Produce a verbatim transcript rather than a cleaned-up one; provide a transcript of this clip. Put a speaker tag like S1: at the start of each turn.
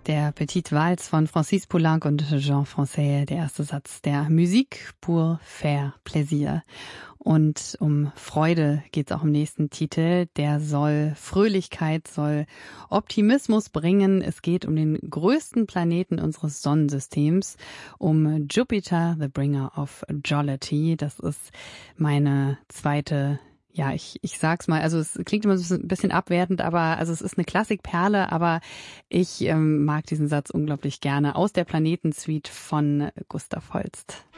S1: Der Petite Valse von Francis Poulenc und Jean Français, der erste Satz der Musique pour faire plaisir. Und um Freude geht's auch im nächsten Titel. Der soll Fröhlichkeit, soll Optimismus bringen. Es geht um den größten Planeten unseres Sonnensystems, um Jupiter, the bringer of jollity. Das ist meine zweite Ja, ich ich sag's mal, also es klingt immer so ein bisschen abwertend, aber also es ist eine Klassikperle, aber ich ähm, mag diesen Satz unglaublich gerne aus der Planetensuite von Gustav Holst.